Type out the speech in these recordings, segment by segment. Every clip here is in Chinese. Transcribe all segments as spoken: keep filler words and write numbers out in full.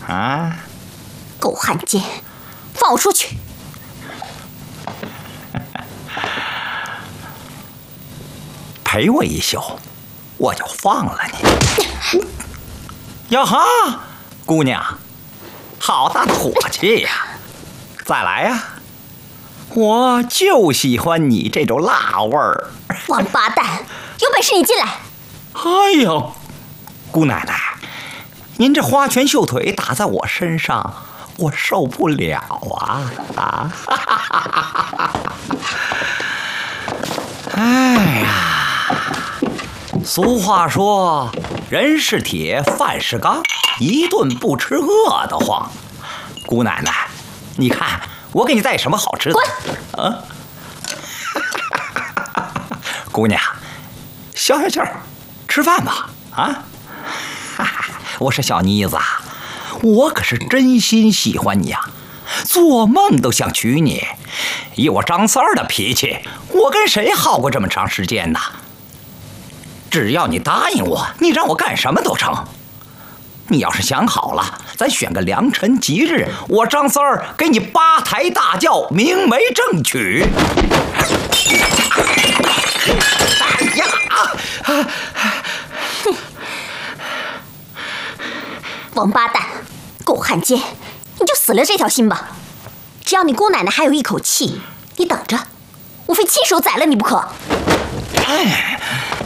啊！ 狗汉奸，放我出去！ 陪我一宿，我就放了你。呀哈，姑娘，好大的火气呀！再来呀！我就喜欢你这种辣味儿。 王八蛋，有本事你进来！ 哎呦，姑奶奶，您这花拳绣腿打在我身上，我受不了啊！啊！哎呀，俗话说，人是铁，饭是钢，一顿不吃饿得慌。姑奶奶，你看我给你带什么好吃的？ 滚！ 啊！姑娘，消消气儿，吃饭吧。啊！我是小妮子，我可是真心喜欢你呀，做梦都想娶你。以我张三儿的脾气，我跟谁耗过这么长时间呢？只要你答应我，你让我干什么都成。你要是想好了，咱选个良辰吉日，我张三儿给你八抬大轿，明媒正娶。哎呀！ 哼！王八蛋，狗汉奸，你就死了这条心吧！只要你姑奶奶还有一口气，你等着，我非亲手宰了你不可！ 哎，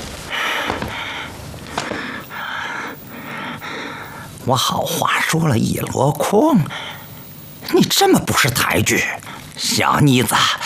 我好话说了一箩筐，你这么不识抬举，小妮子，